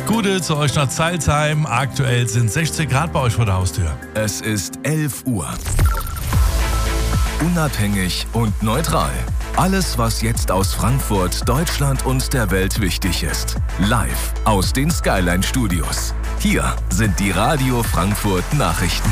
Gute zu euch nach Zeilsheim. Aktuell sind 16 Grad bei euch vor der Haustür. Es ist 11 Uhr. Unabhängig und neutral. Alles, was jetzt aus Frankfurt, Deutschland und der Welt wichtig ist. Live aus den Skyline Studios. Hier sind die Radio Frankfurt Nachrichten.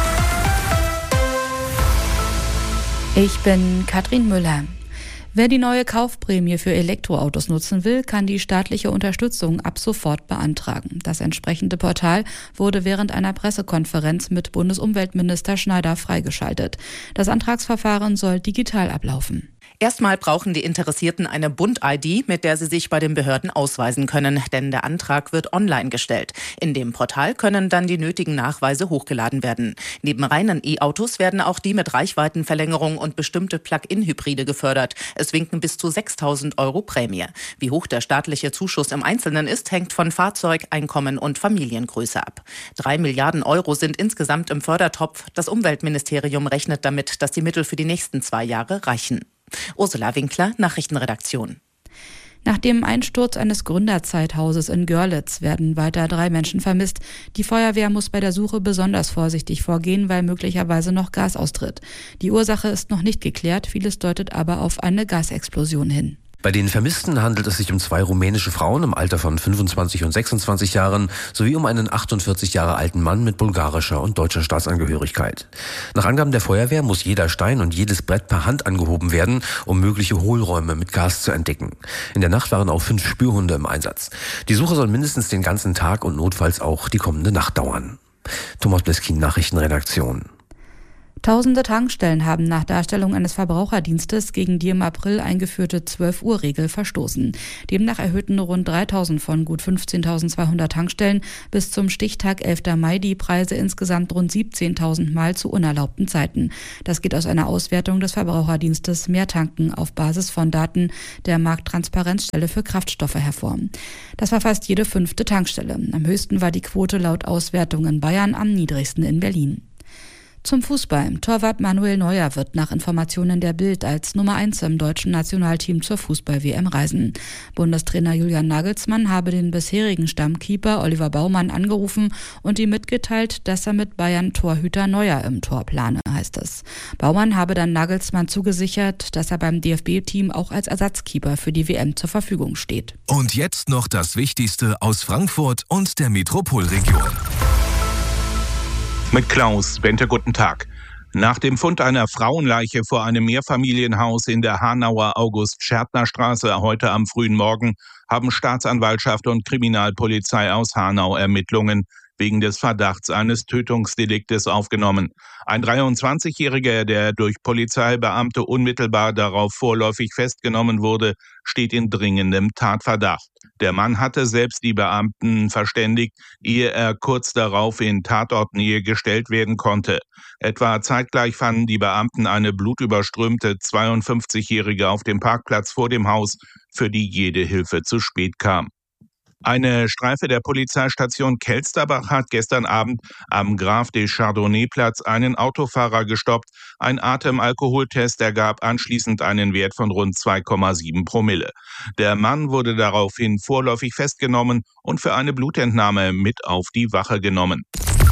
Ich bin Katrin Müller. Wer die neue Kaufprämie für Elektroautos nutzen will, kann die staatliche Unterstützung ab sofort beantragen. Das entsprechende Portal wurde während einer Pressekonferenz mit Bundesumweltminister Schneider freigeschaltet. Das Antragsverfahren soll digital ablaufen. Erstmal brauchen die Interessierten eine Bund-ID, mit der sie sich bei den Behörden ausweisen können, denn der Antrag wird online gestellt. In dem Portal können dann die nötigen Nachweise hochgeladen werden. Neben reinen E-Autos werden auch die mit Reichweitenverlängerung und bestimmte Plug-in-Hybride gefördert. Es winken bis zu 6.000 € Prämie. Wie hoch der staatliche Zuschuss im Einzelnen ist, hängt von Fahrzeug, Einkommen und Familiengröße ab. 3 Milliarden € sind insgesamt im Fördertopf. Das Umweltministerium rechnet damit, dass die Mittel für die nächsten 2 Jahre reichen. Ursula Winkler, Nachrichtenredaktion. Nach dem Einsturz eines Gründerzeithauses in Görlitz werden weiter 3 Menschen vermisst. Die Feuerwehr muss bei der Suche besonders vorsichtig vorgehen, weil möglicherweise noch Gas austritt. Die Ursache ist noch nicht geklärt, vieles deutet aber auf eine Gasexplosion hin. Bei den Vermissten handelt es sich um 2 rumänische Frauen im Alter von 25 und 26 Jahren sowie um einen 48 Jahre alten Mann mit bulgarischer und deutscher Staatsangehörigkeit. Nach Angaben der Feuerwehr muss jeder Stein und jedes Brett per Hand angehoben werden, um mögliche Hohlräume mit Gas zu entdecken. In der Nacht waren auch 5 Spürhunde im Einsatz. Die Suche soll mindestens den ganzen Tag und notfalls auch die kommende Nacht dauern. Thomas Bleskin, Nachrichtenredaktion. Tausende Tankstellen haben nach Darstellung eines Verbraucherdienstes gegen die im April eingeführte 12-Uhr-Regel verstoßen. Demnach erhöhten rund 3.000 von gut 15.200 Tankstellen bis zum Stichtag 11. Mai die Preise insgesamt rund 17.000 Mal zu unerlaubten Zeiten. Das geht aus einer Auswertung des Verbraucherdienstes Mehr Tanken auf Basis von Daten der Markttransparenzstelle für Kraftstoffe hervor. Das war fast jede 5. Tankstelle. Am höchsten war die Quote laut Auswertung in Bayern, am niedrigsten in Berlin. Zum Fußball. Torwart Manuel Neuer wird nach Informationen der Bild als Nummer 1 im deutschen Nationalteam zur Fußball-WM reisen. Bundestrainer Julian Nagelsmann habe den bisherigen Stammkeeper Oliver Baumann angerufen und ihm mitgeteilt, dass er mit Bayern-Torhüter Neuer im Tor plane, heißt es. Baumann habe dann Nagelsmann zugesichert, dass er beim DFB-Team auch als Ersatzkeeper für die WM zur Verfügung steht. Und jetzt noch das Wichtigste aus Frankfurt und der Metropolregion. Mit Klaus Bente, guten Tag. Nach dem Fund einer Frauenleiche vor einem Mehrfamilienhaus in der Hanauer August-Schertner-Straße heute am frühen Morgen haben Staatsanwaltschaft und Kriminalpolizei aus Hanau Ermittlungen wegen des Verdachts eines Tötungsdeliktes aufgenommen. Ein 23-Jähriger, der durch Polizeibeamte unmittelbar darauf vorläufig festgenommen wurde, steht in dringendem Tatverdacht. Der Mann hatte selbst die Beamten verständigt, ehe er kurz darauf in Tatortnähe gestellt werden konnte. Etwa zeitgleich fanden die Beamten eine blutüberströmte 52-Jährige auf dem Parkplatz vor dem Haus, für die jede Hilfe zu spät kam. Eine Streife der Polizeistation Kelsterbach hat gestern Abend am Graf de Chardonnay-Platz einen Autofahrer gestoppt. Ein Atemalkoholtest ergab anschließend einen Wert von rund 2,7 Promille. Der Mann wurde daraufhin vorläufig festgenommen und für eine Blutentnahme mit auf die Wache genommen.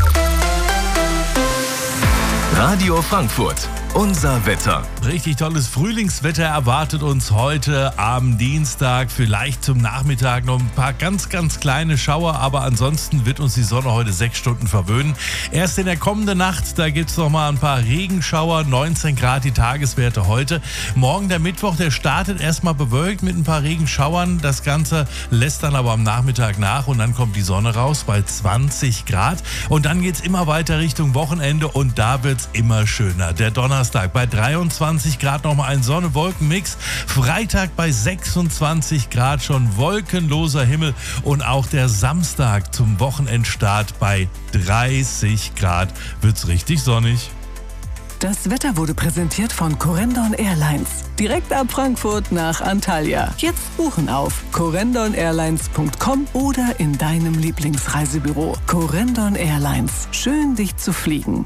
Radio Frankfurt. Unser Wetter. Richtig tolles Frühlingswetter erwartet uns heute am Dienstag. Vielleicht zum Nachmittag noch ein paar ganz kleine Schauer, aber ansonsten wird uns die Sonne heute 6 Stunden verwöhnen. Erst in der kommenden Nacht, da gibt es noch mal ein paar Regenschauer, 19 Grad die Tageswerte heute. Morgen der Mittwoch, der startet erstmal bewölkt mit ein paar Regenschauern. Das Ganze lässt dann aber am Nachmittag nach und dann kommt die Sonne raus bei 20 Grad. Und dann geht es immer weiter Richtung Wochenende und da wird es immer schöner. Der Donnerstag bei 23 Grad nochmal ein Sonne-Wolken-Mix. Freitag bei 26 Grad schon wolkenloser Himmel. Und auch der Samstag zum Wochenendstart bei 30 Grad wird's richtig sonnig. Das Wetter wurde präsentiert von Corendon Airlines. Direkt ab Frankfurt nach Antalya. Jetzt buchen auf corendon-airlines.com oder in deinem Lieblingsreisebüro. Corendon Airlines. Schön, dich zu fliegen.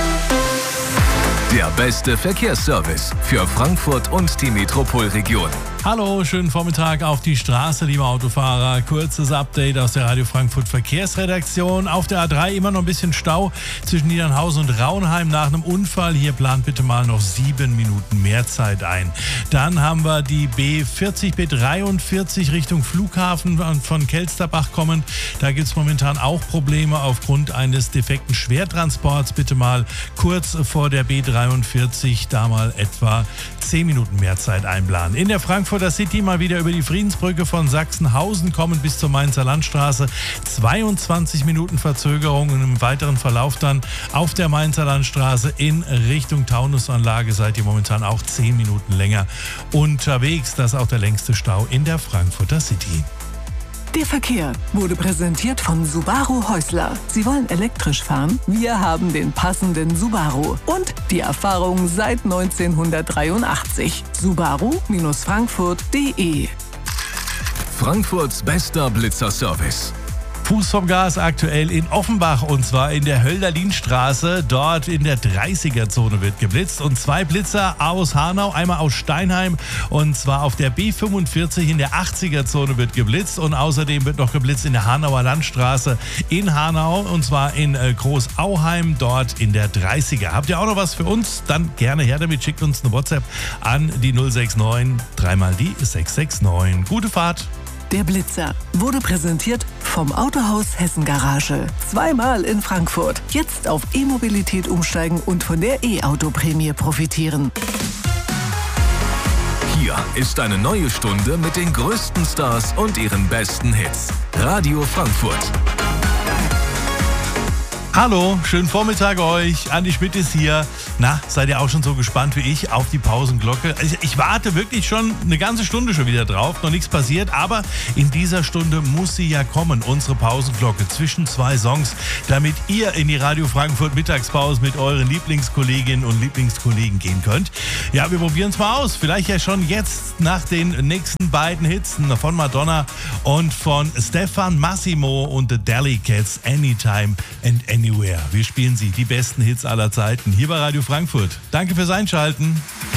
Der beste Verkehrsservice für Frankfurt und die Metropolregion. Hallo, schönen Vormittag auf die Straße, liebe Autofahrer. Kurzes Update aus der Radio Frankfurt Verkehrsredaktion. Auf der A3 immer noch ein bisschen Stau zwischen Niedernhausen und Raunheim nach einem Unfall. Hier plant bitte mal noch 7 Minuten mehr Zeit ein. Dann haben wir die B40, B43 Richtung Flughafen von Kelsterbach kommend. Da gibt es momentan auch Probleme aufgrund eines defekten Schwertransports. Bitte mal kurz vor der B43 da mal etwa 10 Minuten mehr Zeit einplanen. In der Frankfurter City mal wieder über die Friedensbrücke von Sachsenhausen kommen bis zur Mainzer Landstraße. 22 Minuten Verzögerung und im weiteren Verlauf dann auf der Mainzer Landstraße in Richtung Taunusanlage seid ihr momentan auch 10 Minuten länger unterwegs. Das ist auch der längste Stau in der Frankfurter City. Der Verkehr wurde präsentiert von Subaru Häusler. Sie wollen elektrisch fahren? Wir haben den passenden Subaru. Und die Erfahrung seit 1983. Subaru-Frankfurt.de. Frankfurts bester Blitzerservice. Fuß vom Gas aktuell in Offenbach und zwar in der Hölderlinstraße. Dort in der 30er-Zone wird geblitzt und 2 Blitzer aus Hanau, einmal aus Steinheim und zwar auf der B45 in der 80er-Zone wird geblitzt und außerdem wird noch geblitzt in der Hanauer Landstraße in Hanau und zwar in Großauheim, dort in der 30er. Habt ihr auch noch was für uns? Dann gerne her damit, schickt uns eine WhatsApp an die 069 3 die 669. Gute Fahrt! Der Blitzer wurde präsentiert vom Autohaus Hessen Garage. 2-mal in Frankfurt. Jetzt auf E-Mobilität umsteigen und von der E-Auto-Prämie profitieren. Hier ist eine neue Stunde mit den größten Stars und ihren besten Hits. Radio Frankfurt. Hallo, schönen Vormittag euch. Andi Schmidt ist hier. Na, seid ihr auch schon so gespannt wie ich auf die Pausenglocke? Ich warte wirklich schon eine ganze Stunde schon wieder drauf. Noch nichts passiert, aber in dieser Stunde muss sie ja kommen, unsere Pausenglocke zwischen 2 Songs, damit ihr in die Radio Frankfurt Mittagspause mit euren Lieblingskolleginnen und Lieblingskollegen gehen könnt. Ja, wir probieren es mal aus. Vielleicht ja schon jetzt nach den nächsten beiden Hits von Madonna und von Stefan Massimo und The Delicates, Anytime and Anywhere. Wir spielen sie, die besten Hits aller Zeiten, hier bei Radio Frankfurt. Danke fürs Einschalten.